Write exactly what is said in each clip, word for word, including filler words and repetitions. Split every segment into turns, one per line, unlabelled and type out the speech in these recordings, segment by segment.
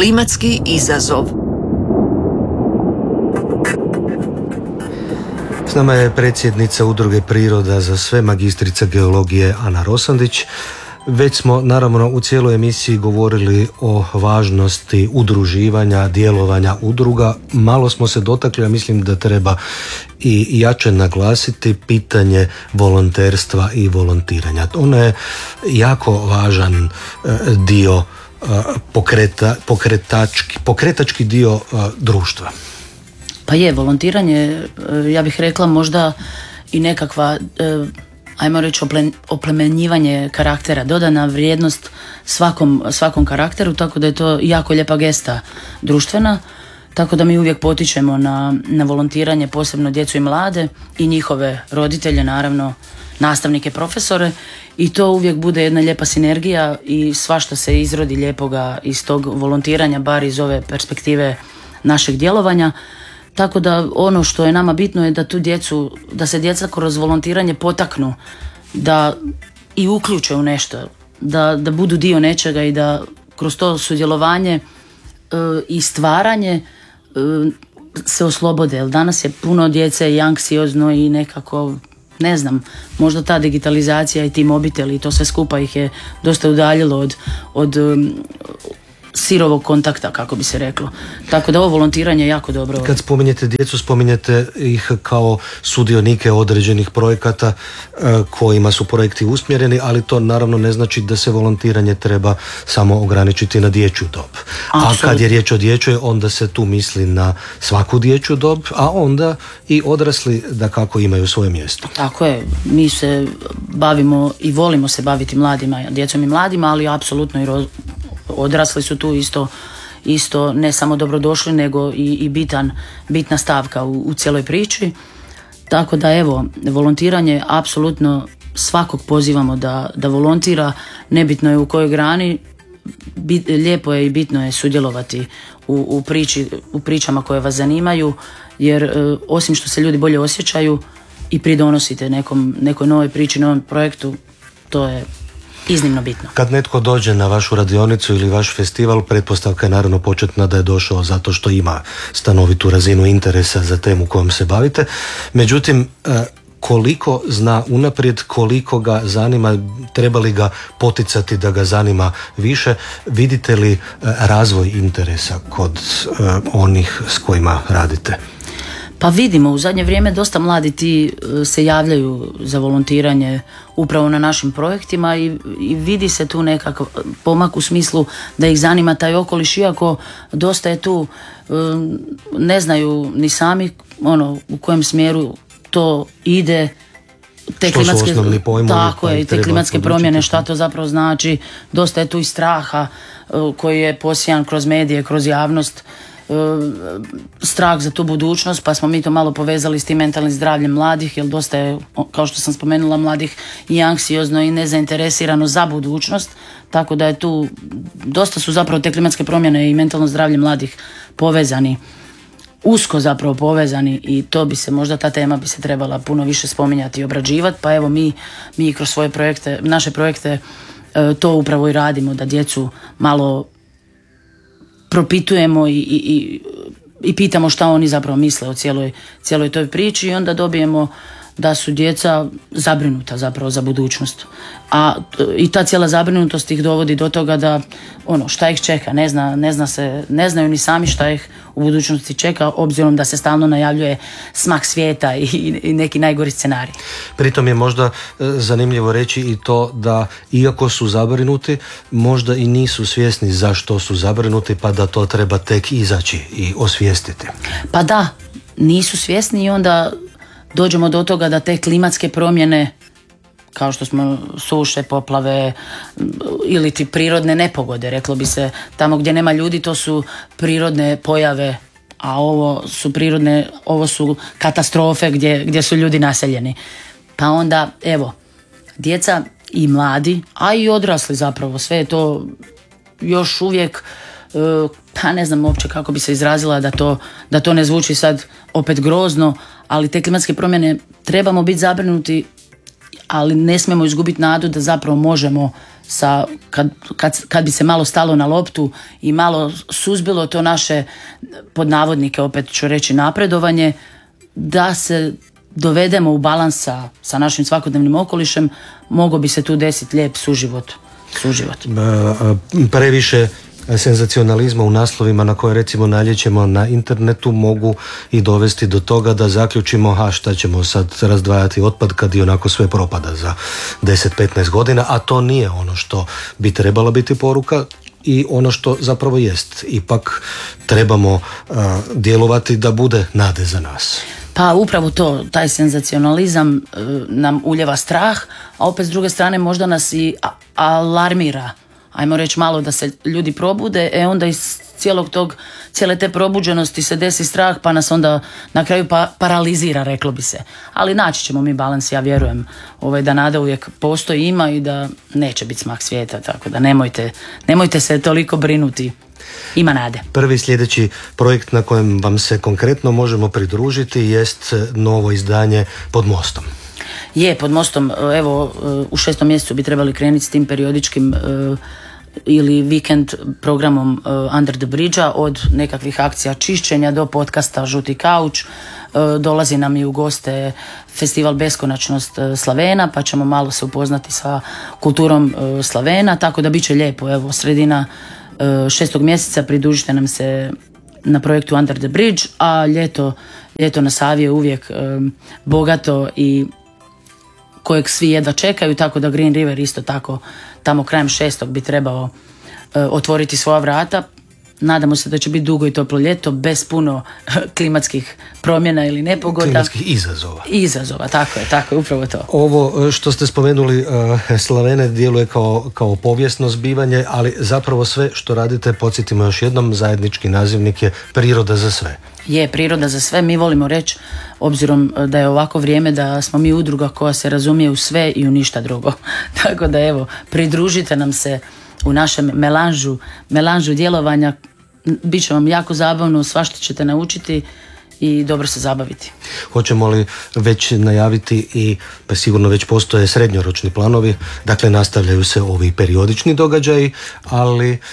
Klimatski izazov.
S nama je predsjednica Udruge Priroda za sve, magistrica geologije Ana Rosandić. Već smo naravno u cijeloj emisiji govorili o važnosti udruživanja, djelovanja udruga. Malo smo se dotakli, a mislim da treba i jače naglasiti pitanje volonterstva i volontiranja. Ono je jako važan dio pokreta, pokretački, pokretački dio društva.
Pa je, volontiranje, ja bih rekla možda i nekakva, ajmo reći, oplemenjivanje karaktera, dodana vrijednost svakom, svakom karakteru, tako da je to jako lijepa gesta društvena, tako da mi uvijek potičemo na, na volontiranje, posebno djecu i mlade i njihove roditelje, naravno nastavnike, profesore, i to uvijek bude jedna lijepa sinergija i svašta se izrodi lijepoga iz tog volontiranja, bar iz ove perspektive našeg djelovanja. Tako da ono što je nama bitno je da tu djecu, da se djeca kroz volontiranje potaknu, da i uključe u nešto, da, da budu dio nečega i da kroz to sudjelovanje e, i stvaranje e, se oslobode. Jer danas je puno djece i anksiozno i nekako, ne znam, možda ta digitalizacija i ti mobiteli i to sve skupa ih je dosta udaljilo od, od sirovog kontakta, kako bi se reklo. Tako da ovo volontiranje je jako dobro.
Kad spominjete djecu, spominjete ih kao sudionike određenih projekata kojima su projekti usmjereni, ali to naravno ne znači da se volontiranje treba samo ograničiti na dječju dob. Absolutno. A kad je riječ o dječjoj, onda se tu misli na svaku dječju dob, a onda i odrasli da kako imaju svoje mjesto.
Tako je, mi se bavimo i volimo se baviti mladima, djecom i mladima, ali apsolutno i roz... odrasli su tu isto, isto ne samo dobrodošli, nego i, i bitan, bitna stavka u, u cijeloj priči. Tako da evo, volontiranje apsolutno svakog pozivamo da, da volontira, nebitno je u kojoj grani, bit, lijepo je i bitno je sudjelovati u, u, priči, u pričama koje vas zanimaju, jer e, osim što se ljudi bolje osjećaju i pridonosite nekom, nekoj novoj priči, novom projektu, to je iznimno bitno.
Kad netko dođe na vašu radionicu ili vaš festival, pretpostavka je naravno početna da je došao zato što ima stanovitu razinu interesa za temu kojom se bavite. Međutim, koliko zna unaprijed, koliko ga zanima, treba li ga poticati da ga zanima više, vidite li razvoj interesa kod onih s kojima radite?
Pa vidimo, u zadnje vrijeme dosta mladi ti se javljaju za volontiranje upravo na našim projektima i, i vidi se tu nekakav pomak u smislu da ih zanima taj okoliš, iako dosta je tu, ne znaju ni sami ono, u kojem smjeru to ide. Te
što
klimatske,
su osnovni pojmovi?
Tako je, te klimatske promjene, šta to zapravo znači. Dosta je tu i straha koji je posijan kroz medije, kroz javnost. Strah za tu budućnost, pa smo mi to malo povezali s tim mentalnim zdravljem mladih, jer dosta je, kao što sam spomenula, mladih i anksiozno i nezainteresirano za budućnost, tako da je tu, dosta su zapravo te klimatske promjene i mentalno zdravlje mladih povezani, usko zapravo povezani, i to bi se, možda ta tema bi se trebala puno više spominjati i obrađivati, pa evo mi, mi kroz svoje projekte, naše projekte to upravo i radimo, da djecu malo propitujemo i, i, i, i pitamo šta oni zapravo misle o cijeloj, cijeloj toj priči, i onda dobijemo da su djeca zabrinuta zapravo za budućnost. A i ta cijela zabrinutost ih dovodi do toga da ono, šta ih čeka, ne zna, ne zna se, ne znaju ni sami šta ih u budućnosti čeka, obzirom da se stalno najavljuje smak svijeta i, i neki najgori scenarij.
Pritom je možda zanimljivo reći i to da iako su zabrinuti, možda i nisu svjesni zašto su zabrinuti, pa da to treba tek izaći i osvijestiti.
Pa da, nisu svjesni i onda dođemo do toga da te klimatske promjene, kao što smo suše, poplave ili ti prirodne nepogode, reklo bi se, tamo gdje nema ljudi to su prirodne pojave, a ovo su prirodne, ovo su katastrofe gdje, gdje su ljudi naseljeni. Pa onda, evo, djeca i mladi, a i odrasli zapravo, sve je to još uvijek, pa ne znam uopće kako bi se izrazila da to, da to ne zvuči sad opet grozno, ali te klimatske promjene trebamo biti zabrinuti, ali ne smijemo izgubiti nadu da zapravo možemo sa, kad, kad, kad bi se malo stalo na loptu i malo suzbilo to naše, pod navodnike opet ću reći, napredovanje, da se dovedemo u balans sa, sa našim svakodnevnim okolišem, mogao bi se tu desiti lijep suživot. suživot.
Previše senzacionalizma u naslovima na koje recimo naljećemo na internetu mogu i dovesti do toga da zaključimo ha šta ćemo sad razdvajati otpad kad i onako sve propada za deset do petnaest godina, a to nije ono što bi trebala biti poruka i ono što zapravo jest. Ipak trebamo uh, djelovati da bude nade za nas.
Pa upravo to, taj senzacionalizam uh, nam uljeva strah, a opet s druge strane možda nas i alarmira. Ajmo reći malo da se ljudi probude, e onda iz cijelog tog, cijele te probuđenosti se desi strah, pa nas onda na kraju pa, paralizira, reklo bi se. Ali naći ćemo mi balans, ja vjerujem, ovaj, da nada uvijek postoji, ima i da neće biti smak svijeta, tako da nemojte, nemojte se toliko brinuti. Ima nade.
Prvi sljedeći projekt na kojem vam se konkretno možemo pridružiti jest novo izdanje Pod mostom.
Je, Pod mostom, evo, u šestom mjesecu bi trebali krenuti s tim periodičkim uh, ili vikend programom uh, Under the Bridge-a, od nekakvih akcija čišćenja do podcasta Žuti kauč. Uh, dolazi nam i u goste festival Beskonačnost uh, Slavena, pa ćemo malo se upoznati sa kulturom uh, Slavena, tako da bit će lijepo. Evo, sredina uh, šestog mjeseca pridružite nam se na projektu Under the Bridge, a ljeto, ljeto na Savi je uvijek um, bogato i kojeg svi jedva čekaju, tako da Green River isto tako tamo krajem šestog bi trebao uh, otvoriti svoja vrata. Nadamo se da će biti dugo i toplo ljeto bez puno klimatskih promjena ili nepogoda.
Klimatskih izazova.
Izazova, tako je, tako je, upravo to.
Ovo što ste spomenuli, uh, Slavene, djeluje kao, kao povijesno zbivanje, ali zapravo sve što radite, podsjetimo još jednom, zajednički nazivnik je priroda za sve.
Je, priroda za sve. Mi volimo reći, obzirom da je ovako vrijeme, da smo mi udruga koja se razumije u sve i u ništa drugo. Tako da evo, pridružite nam se u našem melanžu, melanžu djelovanja. Biće vam jako zabavno, svašta ćete naučiti i dobro se zabaviti.
Hoćemo li već najaviti i, pa sigurno već postoje srednjoročni planovi, dakle nastavljaju se ovi periodični događaji, ali e,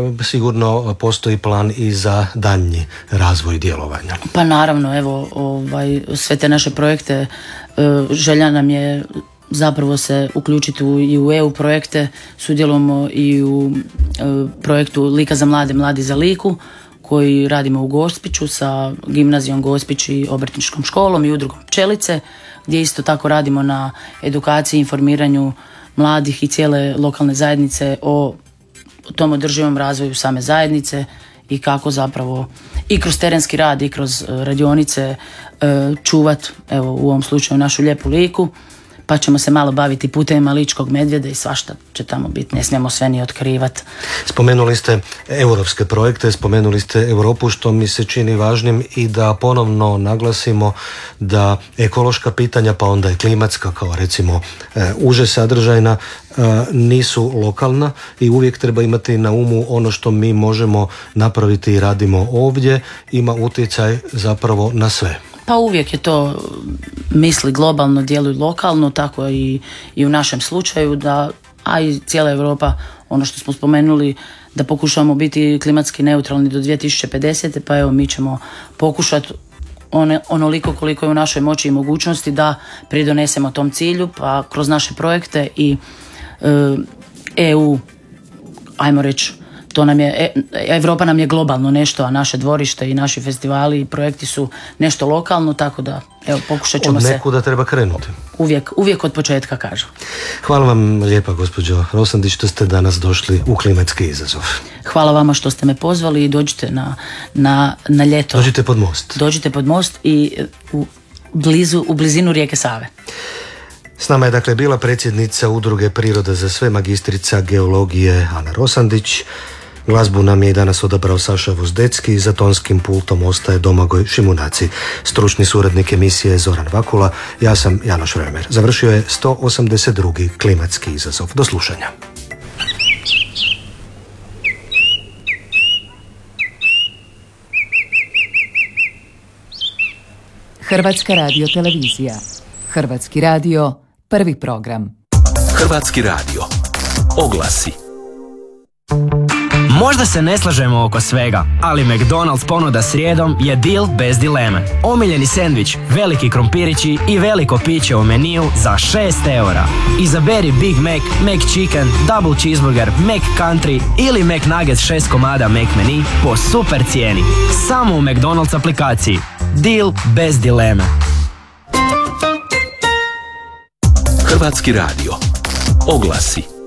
sigurno postoji plan i za daljnji razvoj djelovanja.
Pa naravno, evo, ovaj, sve te naše projekte, e, želja nam je zapravo se uključiti u, i u E U projekte, sudjelujemo i u e, projektu Lika za mlade, mladi za Liku, koji radimo u Gospiću sa gimnazijom Gospić i obrtničkom školom i udrugom Pčelice, gdje isto tako radimo na edukaciji i informiranju mladih i cijele lokalne zajednice o tom održivom razvoju same zajednice i kako zapravo i kroz terenski rad i kroz radionice čuvat, evo u ovom slučaju, našu lijepu Liku. Pa ćemo se malo baviti putevima ličkog medvjeda i svašta će tamo biti, ne smijemo sve ni otkrivati.
Spomenuli ste europske projekte, spomenuli ste Europu, što mi se čini važnim i da ponovno naglasimo da ekološka pitanja, pa onda i klimatska, kao recimo e, uže sadržajna, e, nisu lokalna i uvijek treba imati na umu ono što mi možemo napraviti i radimo ovdje, ima utjecaj zapravo na sve.
Pa uvijek je to misli globalno, djeluj lokalno, tako i, i u našem slučaju, da, a i cijela Europa, ono što smo spomenuli, da pokušamo biti klimatski neutralni do dvije tisuće pedesete. Pa evo, mi ćemo pokušati one, onoliko koliko je u našoj moći i mogućnosti da pridonesemo tom cilju, pa kroz naše projekte i e, E U, ajmo reći, to nam je, Europa nam je globalno nešto, a naše dvorište i naši festivali i projekti su nešto lokalno, tako da evo, pokušat ćemo se.
Od nekuda treba krenuti.
Uvijek, uvijek od početka, kažu.
Hvala vam lijepa, gospođo Rosandić, što ste danas došli u Klimatski izazov.
Hvala vama što ste me pozvali i dođite na, na, na ljeto.
Dođite pod most.
Dođite pod most i u, blizu, u blizinu rijeke Save.
S nama je dakle bila predsjednica Udruge Priroda za sve, magistrica geologije Ana Rosandić. Glazbu nam je danas odabrao Saša Vozdecki, za tonskim pultom ostaje Domagoj Šimunaci. Stručni suradnik emisije je Zoran Vakula, ja sam Janoš Vremer. Završio je sto osamdeset drugi Klimatski izazov. Do slušanja.
Hrvatska radiotelevizija. Hrvatski radio, prvi program.
Hrvatski radio.
Oglasi.
Možda se ne slažemo oko svega, ali McDonald's ponuda srijedom je deal bez dileme. Omiljeni sendvič, veliki krompirići i veliko piće u meniju za šest eura. Izaberi Big Mac, McChicken, Double Cheeseburger, McCountry ili McNuggets šest komada McMenu po super cijeni. Samo u McDonald's aplikaciji. Deal bez dileme.
Hrvatski radio. Oglasi.